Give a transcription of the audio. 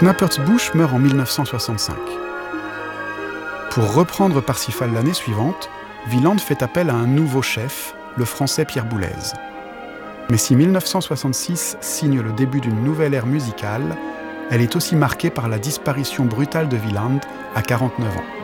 Knappertsbusch meurt en 1965. Pour reprendre Parsifal l'année suivante, Wieland fait appel à un nouveau chef, le français Pierre Boulez. Mais si 1966 signe le début d'une nouvelle ère musicale, elle est aussi marquée par la disparition brutale de Wieland à 49 ans.